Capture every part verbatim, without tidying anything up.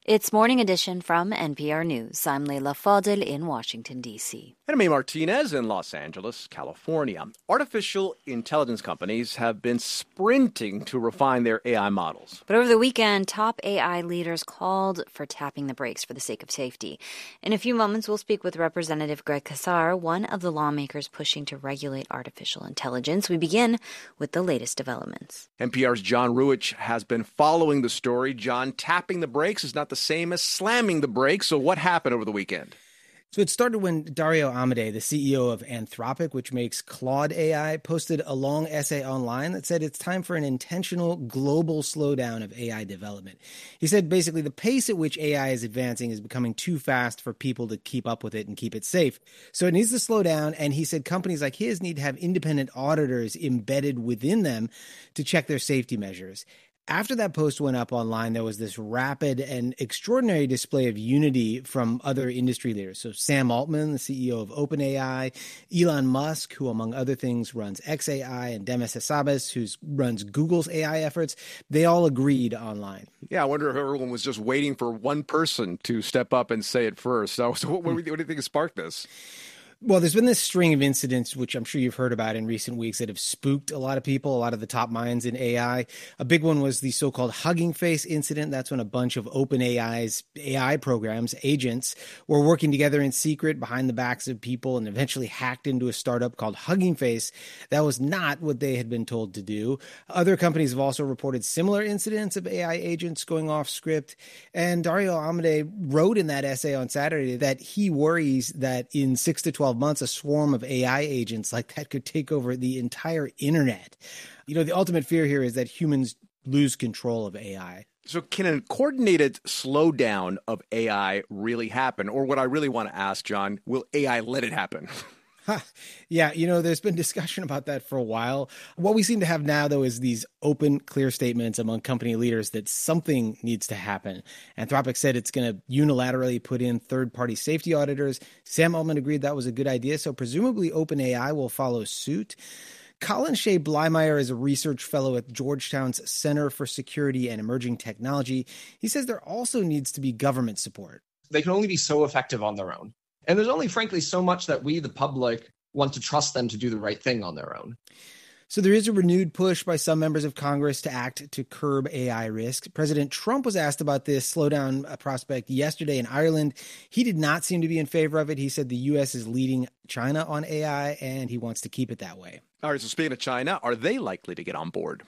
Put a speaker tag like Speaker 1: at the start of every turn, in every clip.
Speaker 1: It's Morning Edition from N P R News. I'm Leila Fadel in Washington, D C.
Speaker 2: And I'm Amy Martinez in Los Angeles, California. Artificial intelligence companies have been sprinting to refine their A I models.
Speaker 1: But over the weekend, top A I leaders called for tapping the brakes for the sake of safety. In a few moments, we'll speak with Representative Greg Casar, one of the lawmakers pushing to regulate artificial intelligence. We begin with the latest developments.
Speaker 2: N P R's John Ruwitch has been following the story. John, tapping the brakes is not the same as slamming the brakes. So what happened over the weekend?
Speaker 3: So it started when Dario Amodei, the C E O of Anthropic, which makes Claude A I, posted a long essay online that said it's time for an intentional global slowdown of A I development. He said basically the pace at which A I is advancing is becoming too fast for people to keep up with it and keep it safe. So it needs to slow down. And he said companies like his need to have independent auditors embedded within them to check their safety measures. After that post went up online, there was this rapid and extraordinary display of unity from other industry leaders. So Sam Altman, the C E O of OpenAI, Elon Musk, who among other things runs xAI, and Demis Hassabis, who runs Google's A I efforts, they all agreed online.
Speaker 2: Yeah, I wonder if everyone was just waiting for one person to step up and say it first. So, so what, what do you think sparked this?
Speaker 3: Well, there's been this string of incidents, which I'm sure you've heard about in recent weeks, that have spooked a lot of people, a lot of the top minds in A I. A big one was the so-called Hugging Face incident. That's when a bunch of OpenAI's A I programs, agents, were working together in secret behind the backs of people and eventually hacked into a startup called Hugging Face. That was not what they had been told to do. Other companies have also reported similar incidents of A I agents going off script. And Dario Amodei wrote in that essay on Saturday that he worries that in six to twelve months, a swarm of A I agents like that could take over the entire internet. You know, the ultimate fear here is that humans lose control of A I.
Speaker 2: So can a coordinated slowdown of A I really happen? Or what I really want to ask, John, will A I let it happen?
Speaker 3: Huh. Yeah, you know, there's been discussion about that for a while. What we seem to have now, though, is these open, clear statements among company leaders that something needs to happen. Anthropic said it's going to unilaterally put in third-party safety auditors. Sam Altman agreed that was a good idea, so presumably OpenAI will follow suit. Colin Shea Blymeyer is a research fellow at Georgetown's Center for Security and Emerging Technology. He says there also needs to be government support.
Speaker 4: They can only be so effective on their own. And there's only, frankly, so much that we, the public, want to trust them to do the right thing on their own.
Speaker 3: So there is a renewed push by some members of Congress to act to curb A I risk. President Trump was asked about this slowdown prospect yesterday in Ireland. He did not seem to be in favor of it. He said the U S is leading China on A I, and he wants to keep it that way.
Speaker 2: All right, so speaking of China, are they likely to get on board?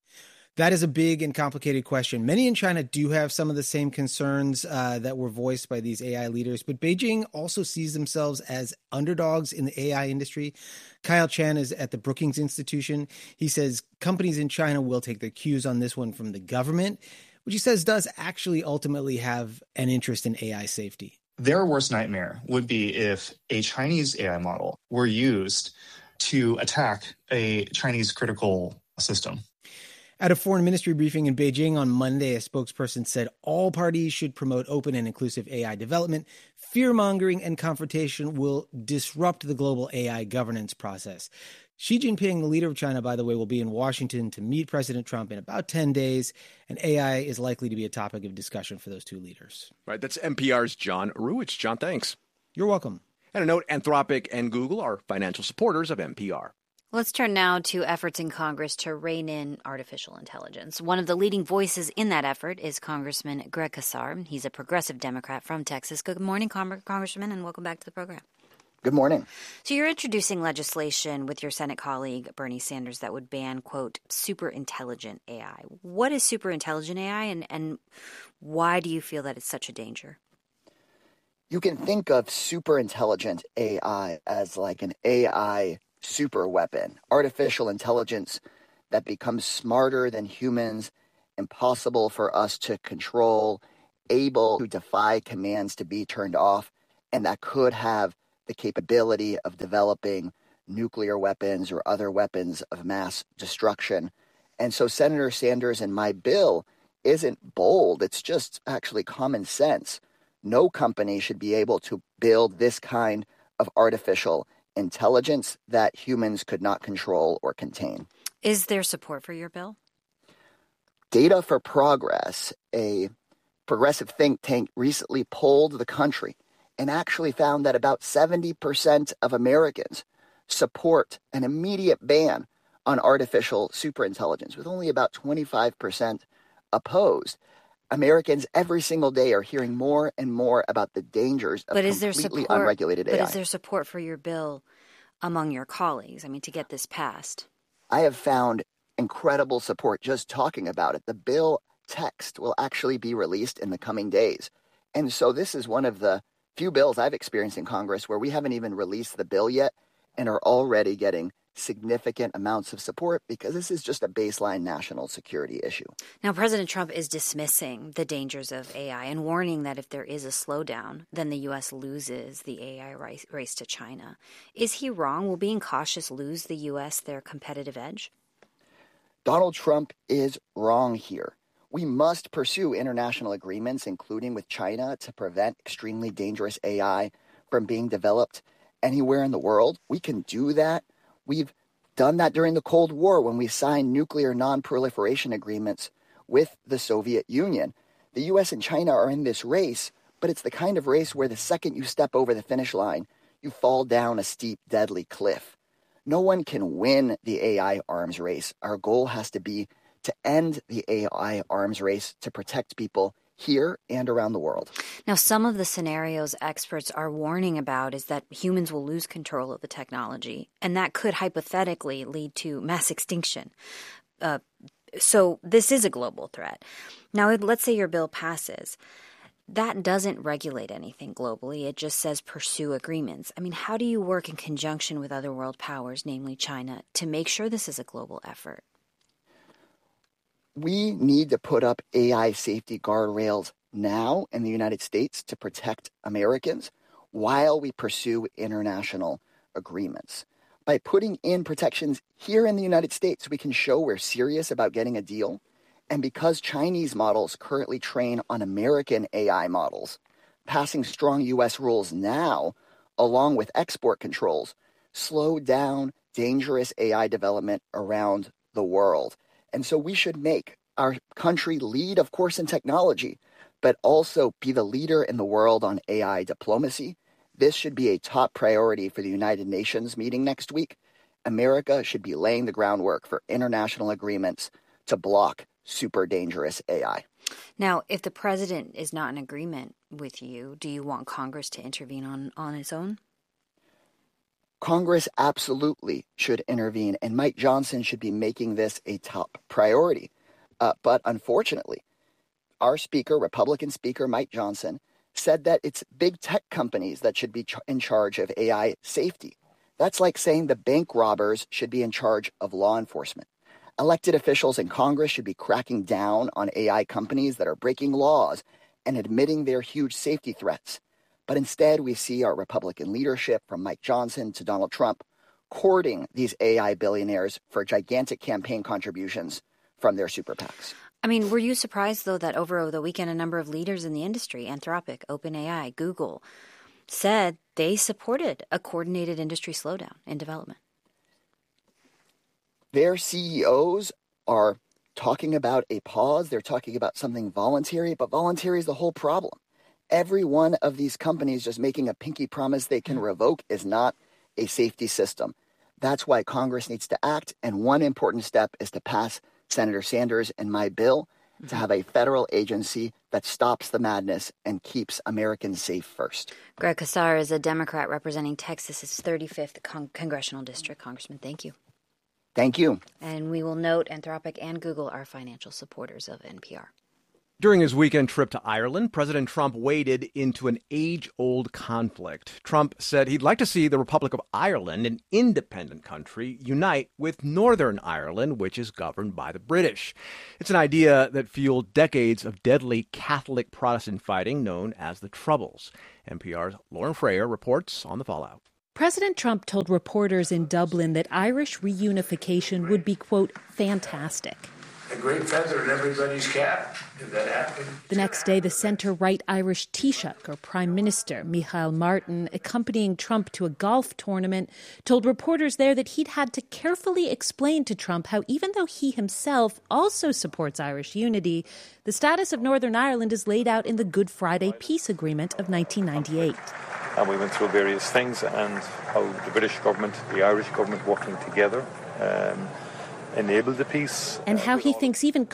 Speaker 3: That is a big and complicated question. Many in China do have some of the same concerns uh, that were voiced by these A I leaders, but Beijing also sees themselves as underdogs in the A I industry. Kyle Chan is at the Brookings Institution. He says companies in China will take their cues on this one from the government, which he says does actually ultimately have an interest in A I safety.
Speaker 5: Their worst nightmare would be if a Chinese A I model were used to attack a Chinese critical system.
Speaker 3: At a foreign ministry briefing in Beijing on Monday, a spokesperson said all parties should promote open and inclusive A I development. Fear-mongering and confrontation will disrupt the global A I governance process. Xi Jinping, the leader of China, by the way, will be in Washington to meet President Trump in about ten days, and A I is likely to be a topic of discussion for those two leaders.
Speaker 2: Right, that's N P R's John Ruwitch. John, thanks.
Speaker 3: You're welcome.
Speaker 2: And a note, Anthropic and Google are financial supporters of N P R.
Speaker 1: Let's turn now to efforts in Congress to rein in artificial intelligence. One of the leading voices in that effort is Congressman Greg Casar. He's a progressive Democrat from Texas. Good morning, Con- Congressman, and welcome back to the program.
Speaker 6: Good morning.
Speaker 1: So you're introducing legislation with your Senate colleague, Bernie Sanders, that would ban, quote, super intelligent A I. What is super intelligent A I, and, and why do you feel that it's such a danger?
Speaker 6: You can think of super intelligent A I as like an A I super weapon, artificial intelligence that becomes smarter than humans, impossible for us to control, able to defy commands to be turned off, and that could have the capability of developing nuclear weapons or other weapons of mass destruction. And so Senator Sanders and my bill isn't bold. It's just actually common sense. No company should be able to build this kind of artificial intelligence that humans could not control or contain.
Speaker 1: Is there support for your bill?
Speaker 6: Data for Progress, a progressive think tank recently polled the country and actually found that about seventy percent of Americans support an immediate ban on artificial superintelligence, with only about twenty-five percent opposed. Americans every single day are hearing more and more about the dangers of
Speaker 1: but is
Speaker 6: completely
Speaker 1: there support,
Speaker 6: unregulated A I.
Speaker 1: But is there support for your bill among your colleagues? I mean, to get this passed?
Speaker 6: I have found incredible support just talking about it. The bill text will actually be released in the coming days. And so this is one of the few bills I've experienced in Congress where we haven't even released the bill yet and are already getting significant amounts of support because this is just a baseline national security issue.
Speaker 1: Now, President Trump is dismissing the dangers of A I and warning that if there is a slowdown, then the U S loses the A I race, race to China. Is he wrong? Will being cautious lose the U S their competitive edge?
Speaker 6: Donald Trump is wrong here. We must pursue international agreements, including with China, to prevent extremely dangerous A I from being developed anywhere in the world. We can do that. We've done that during the Cold War when we signed nuclear non-proliferation agreements with the Soviet Union. The U S and China are in this race, but it's the kind of race where the second you step over the finish line, you fall down a steep, deadly cliff. No one can win the A I arms race. Our goal has to be to end the A I arms race to protect people here and around the world.
Speaker 1: Now, some of the scenarios experts are warning about is that humans will lose control of the technology, and that could hypothetically lead to mass extinction. Uh, so this is a global threat. Now, let's say your bill passes. That doesn't regulate anything globally. It just says pursue agreements. I mean, how do you work in conjunction with other world powers, namely China, to make sure this is a global effort?
Speaker 6: We need to put up A I safety guardrails now in the United States to protect Americans while we pursue international agreements. By putting in protections here in the United States, we can show we're serious about getting a deal. And because Chinese models currently train on American A I models, passing strong U S rules now, along with export controls, slow down dangerous A I development around the world. And so we should make our country lead, of course, in technology, but also be the leader in the world on A I diplomacy. This should be a top priority for the United Nations meeting next week. America should be laying the groundwork for international agreements to block super dangerous A I.
Speaker 1: Now, if the president is not in agreement with you, do you want Congress to intervene on, on its own?
Speaker 6: Congress absolutely should intervene, and Mike Johnson should be making this a top priority. Uh, but unfortunately, our speaker, Republican Speaker Mike Johnson, said that it's big tech companies that should be ch- in charge of A I safety. That's like saying the bank robbers should be in charge of law enforcement. Elected officials in Congress should be cracking down on A I companies that are breaking laws and admitting their huge safety threats. But instead, we see our Republican leadership, from Mike Johnson to Donald Trump, courting these A I billionaires for gigantic campaign contributions from their super PACs.
Speaker 1: I mean, were you surprised, though, that over the weekend, a number of leaders in the industry, Anthropic, OpenAI, Google, said they supported a coordinated industry slowdown in development?
Speaker 6: Their C E Os are talking about a pause. They're talking about something voluntary, but voluntary is the whole problem. Every one of these companies just making a pinky promise they can revoke is not a safety system. That's why Congress needs to act. And one important step is to pass Senator Sanders and my bill to have a federal agency that stops the madness and keeps Americans safe first.
Speaker 1: Greg Casar is a Democrat representing Texas's thirty-fifth con- congressional district. Congressman, thank you.
Speaker 6: Thank you.
Speaker 1: And we will note Anthropic and Google are financial supporters of N P R.
Speaker 2: During his weekend trip to Ireland, President Trump waded into an age-old conflict. Trump said he'd like to see the Republic of Ireland, an independent country, unite with Northern Ireland, which is governed by the British. It's an idea that fueled decades of deadly Catholic Protestant fighting known as the Troubles. N P R's Lauren Frayer reports on the fallout.
Speaker 7: President Trump told reporters in Dublin that Irish reunification would be, quote, fantastic. a great feather in everybody's cap if that happened.
Speaker 8: The next day, the centre-right Irish Taoiseach, or Prime Minister, Micheál Martin, accompanying Trump to a golf tournament, told reporters there that he'd had to carefully explain to Trump how even though he himself also supports Irish unity, the status of Northern Ireland is laid out in the Good Friday Peace Agreement of nineteen ninety-eight.
Speaker 9: And we went through various things and how the British government, the Irish government working together, um, enabled the peace.
Speaker 8: And how he thinks even